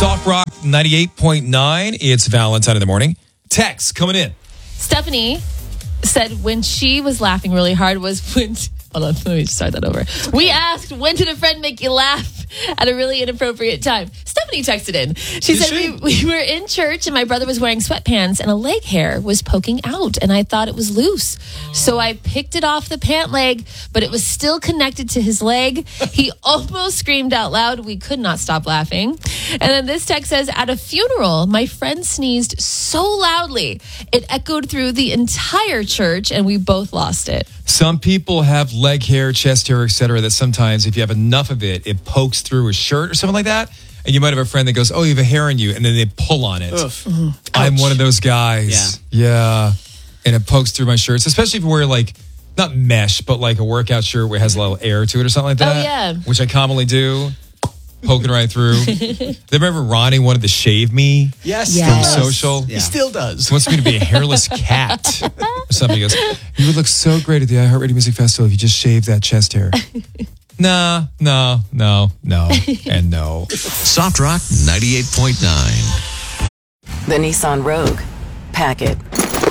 Soft Rock 98.9. It's Valentine in the morning. Text coming in. Stephanie said when she was laughing really hard was when... Hold on, let me start that over. We asked, when did a friend make you laugh at a really inappropriate time? Stephanie texted in. She said we were in church and my brother was wearing sweatpants and a leg hair was poking out and I thought it was loose. So I picked it off the pant leg, but it was still connected to his leg. He almost screamed out loud. We could not stop laughing. And then this text says, at a funeral, my friend sneezed so loudly, it echoed through the entire church and we both lost it. Some people have leg hair, chest hair, etc. that sometimes if you have enough of it, it pokes through a shirt or something like that. And you might have a friend that goes, oh, you have a hair on you. And then they pull on it. I'm one of those guys. Yeah. And it pokes through my shirts, especially if you wear like, not mesh, but like a workout shirt where it has a little air to it or something like that. Oh, yeah. Which I commonly do. Poking right through. They remember Ronnie wanted to shave me? Yes. From Social? Yeah. He still does. He wants me to be a hairless cat. Or something. He goes, you would look so great at the iHeartRadio Music Festival if you just shaved that chest hair. No, and no. Soft Rock 98.9. The Nissan Rogue. Pack it.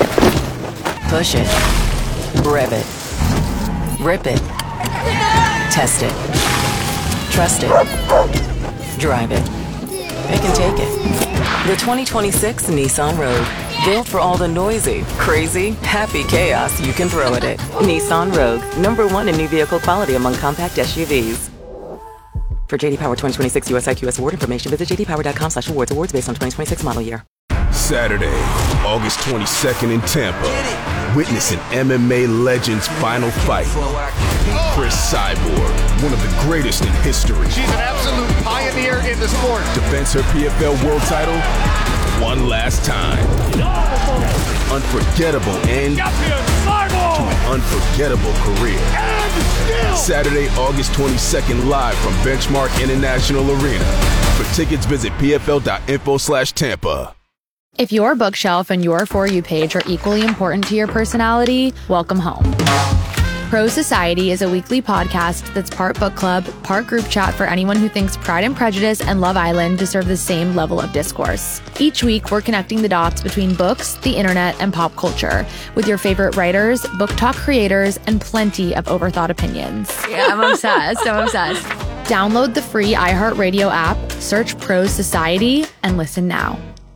Push it. Rev it. Rip it. Test it. Trust it. Drive it. Pick and take it. The 2026 Nissan Rogue. Built for all the noisy, crazy, happy chaos you can throw at it. Nissan Rogue. #1 in new vehicle quality among compact SUVs. For JD Power 2026 US IQS award information, visit jdpower.com/awards. Awards based on 2026 model year. Saturday, August 22nd in Tampa. Witness an MMA legend's final fight. Chris Cyborg, one of the greatest in history. She's an absolute pioneer in the sport. Defends her PFL world title one last time. Unforgettable end to an unforgettable career. Saturday, August 22nd, live from Benchmark International Arena. For tickets, visit pfl.info/Tampa. If your bookshelf and your For You page are equally important to your personality, welcome home. Pro Society is a weekly podcast that's part book club, part group chat for anyone who thinks Pride and Prejudice and Love Island deserve the same level of discourse. Each week, we're connecting the dots between books, the internet, and pop culture with your favorite writers, book talk creators, and plenty of overthought opinions. Yeah, I'm obsessed. Download the free iHeartRadio app, search Pro Society, and listen now.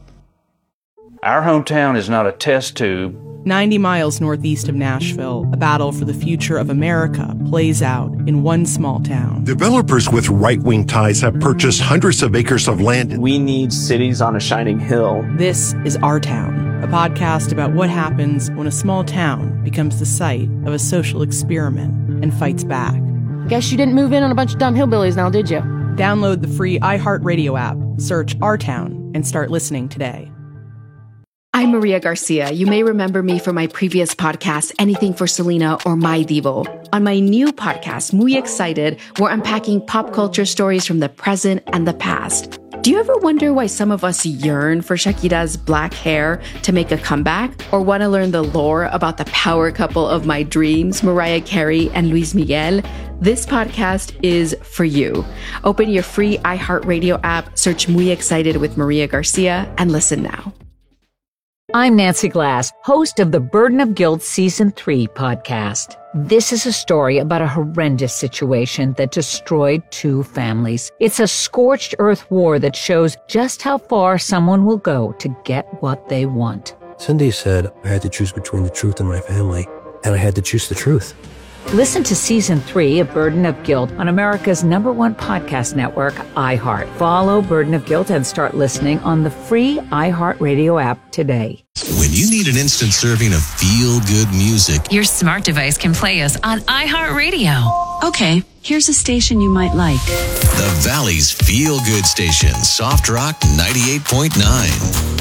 Our hometown is not a test tube. 90 miles northeast of Nashville, a battle for the future of America plays out in one small town. Developers with right-wing ties have purchased hundreds of acres of land. We need cities on a shining hill. This is Our Town, a podcast about what happens when a small town becomes the site of a social experiment and fights back. Guess you didn't move in on a bunch of dumb hillbillies now, did you? Download the free iHeartRadio app, search Our Town, and start listening today. I'm Maria Garcia. You may remember me from my previous podcast, Anything for Selena or My Divo. On my new podcast, Muy Excited, we're unpacking pop culture stories from the present and the past. Do you ever wonder why some of us yearn for Shakira's black hair to make a comeback? Or want to learn the lore about the power couple of my dreams, Mariah Carey and Luis Miguel? This podcast is for you. Open your free iHeartRadio app, search Muy Excited with Maria Garcia, and listen now. I'm Nancy Glass, host of the Burden of Guilt Season 3 podcast. This is a story about a horrendous situation that destroyed 2 families. It's a scorched earth war that shows just how far someone will go to get what they want. Cindy said I had to choose between the truth and my family, and I had to choose the truth. Listen to Season 3 of Burden of Guilt on America's #1 podcast network, iHeart. Follow Burden of Guilt and start listening on the free iHeartRadio app today. When you need an instant serving of feel-good music, your smart device can play us on iHeartRadio. Okay, here's a station you might like. The Valley's feel-good station, Soft Rock 98.9.